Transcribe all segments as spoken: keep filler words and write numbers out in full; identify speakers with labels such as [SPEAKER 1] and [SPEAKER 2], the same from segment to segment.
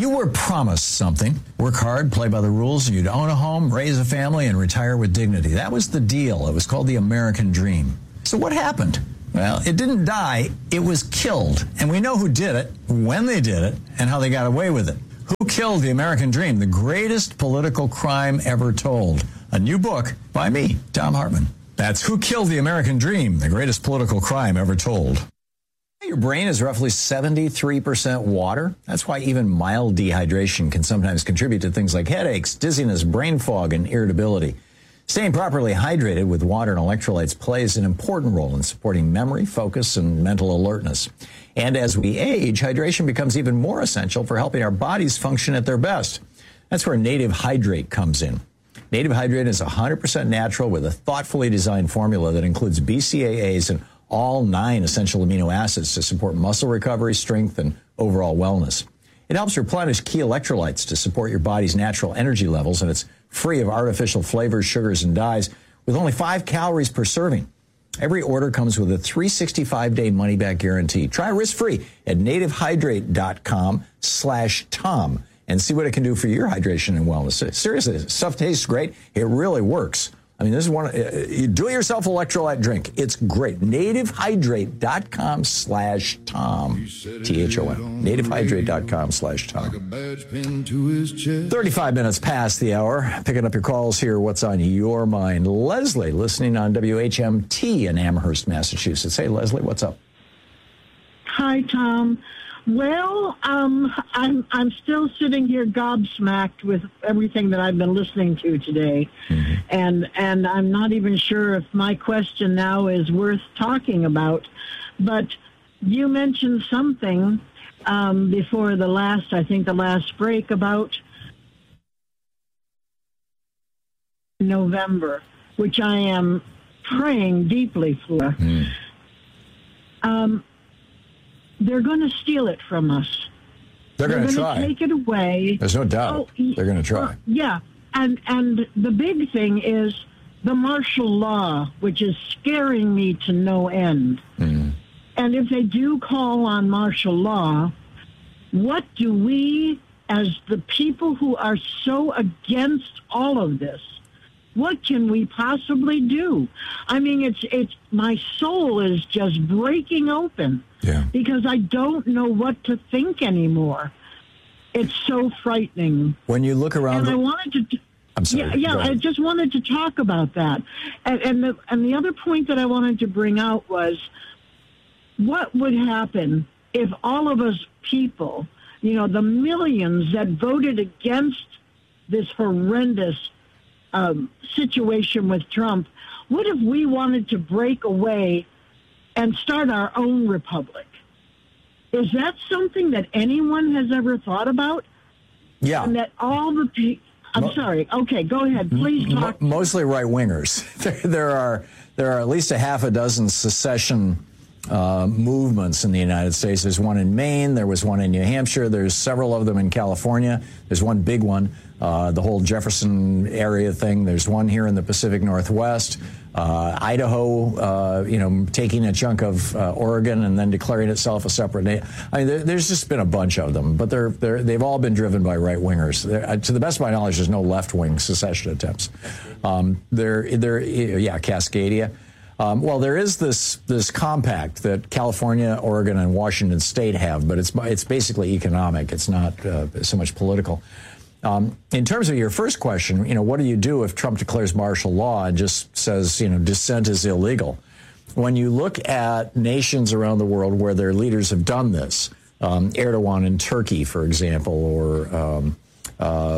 [SPEAKER 1] You were promised something. Work hard, play by the rules, and you'd own a home, raise a family, and retire with dignity. That was the deal. It was called the American Dream. So what happened? Well, it didn't die. It was killed. And we know who did it, when they did it, and how they got away with it. Who killed the American Dream? The greatest political crime ever told. A new book by me, Thom Hartmann. That's Who Killed the American Dream? The Greatest Political Crime Ever Told. Your brain is roughly seventy-three percent water. That's why even mild dehydration can sometimes contribute to things like headaches, dizziness, brain fog, and irritability. Staying properly hydrated with water and electrolytes plays an important role in supporting memory, focus, and mental alertness. And as we age, hydration becomes even more essential for helping our bodies function at their best. That's where Native Hydrate comes in. Native Hydrate is one hundred percent natural with a thoughtfully designed formula that includes B C A As and all nine essential amino acids to support muscle recovery, strength, and overall wellness. It helps replenish key electrolytes to support your body's natural energy levels, and it's free of artificial flavors, sugars, and dyes with only five calories per serving. Every order comes with a three hundred sixty-five day money-back guarantee. Try risk-free at nativehydrate.com slash Tom and see what it can do for your hydration and wellness. Seriously, stuff tastes great. It really works. I mean, this is one, uh, you do it yourself electrolyte drink. It's great. nativehydrate.com slash Tom. T H O M. nativehydrate.com slash Tom. thirty-five minutes past the hour. Picking up your calls here. What's on your mind? Leslie, listening on W H M T in Amherst, Massachusetts. Hey, Leslie, what's up?
[SPEAKER 2] Hi, Tom. Well, um, I'm I'm still sitting here gobsmacked with everything that I've been listening to today, mm-hmm. and and I'm not even sure if my question now is worth talking about. But you mentioned something um, before the last, I think the last break about November, which I am praying deeply for. Mm. Um. They're going to steal it from us.
[SPEAKER 1] They're, They're going to try.
[SPEAKER 2] Take it away.
[SPEAKER 1] There's no doubt. Oh, They're going to try.
[SPEAKER 2] Uh, yeah, and and the big thing is the martial law, which is scaring me to no end. Mm. And if they do call on martial law, what do we, as the people who are so against all of this, what can we possibly do? I mean, it's it's my soul is just breaking open. Yeah. Because I don't know what to think anymore. It's so frightening.
[SPEAKER 1] When you look around,
[SPEAKER 2] and
[SPEAKER 1] the...
[SPEAKER 2] I wanted to.
[SPEAKER 1] I'm sorry.
[SPEAKER 2] Yeah, yeah I just wanted to talk about that. And and the, and the other point that I wanted to bring out was, what would happen if all of us people, you know, the millions that voted against this horrendous um, situation with Trump, what if we wanted to break away and start our own republic? Is that something that anyone has ever thought about?
[SPEAKER 1] Yeah.
[SPEAKER 2] And that all the people... I'm Mo- sorry. Okay, go ahead. Please talk.
[SPEAKER 1] Mo- mostly right-wingers. There, there are there are at least a half a dozen secession uh, movements in the United States. There's one in Maine. There was one in New Hampshire. There's several of them in California. There's one big one, uh, the whole Jefferson area thing. There's one here in the Pacific Northwest. Uh, Idaho, uh, you know, taking a chunk of uh, Oregon and then declaring itself a separate nation. I mean, there, there's just been a bunch of them, but they're, they're, they've all been driven by right-wingers. Uh, to the best of my knowledge, there's no left-wing secession attempts. Um, they're, they're, yeah, Cascadia. Um, well, there is this this compact that California, Oregon, and Washington State have, but it's it's basically economic. It's not uh, so much political. Um, in terms of your first question, you know, what do you do if Trump declares martial law and just says, you know, dissent is illegal? When you look at nations around the world where their leaders have done this, um, Erdogan in Turkey, for example, or, um, uh,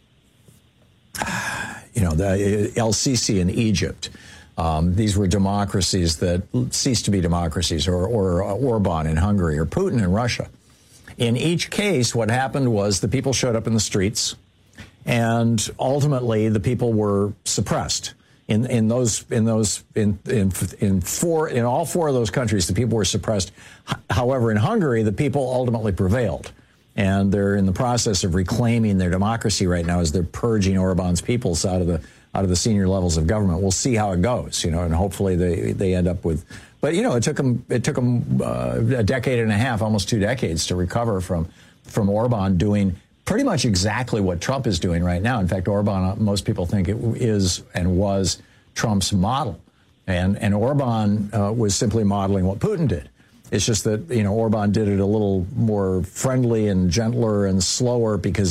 [SPEAKER 1] you know, the El Sisi in Egypt. Um, these were democracies that ceased to be democracies, or, or uh, Orban in Hungary, or Putin in Russia. In each case, what happened was the people showed up in the streets, and ultimately the people were suppressed. In in those in those in in in four in all four of those countries, the people were suppressed. However, in Hungary, the people ultimately prevailed, and they're in the process of reclaiming their democracy right now as they're purging Orban's peoples out of the out of the senior levels of government. We'll see how it goes, you know, and hopefully they they end up with. But, you know, it took them, it took them uh, a decade and a half, almost two decades to recover from from Orban doing pretty much exactly what Trump is doing right now. In fact, Orban, most people think it is and was Trump's model. And, and Orban uh, was simply modeling what Putin did. It's just that, you know, Orban did it a little more friendly and gentler and slower because